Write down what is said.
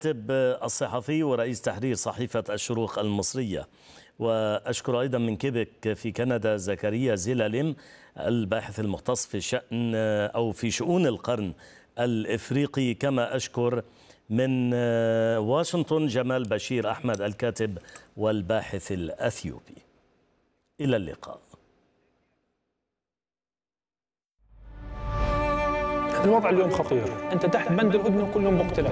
الكاتب الصحفي ورئيس تحرير صحيفة الشروق المصرية. وأشكر أيضا من كيبك في كندا زكريا زيلالم الباحث المختص في شأن أو في شؤون القرن الإفريقي. كما أشكر من واشنطن جمال بشير أحمد الكاتب والباحث الأثيوبي. إلى اللقاء. الوضع اليوم خطير، أنت تحت بند الهدنة وكلهم مقتلين.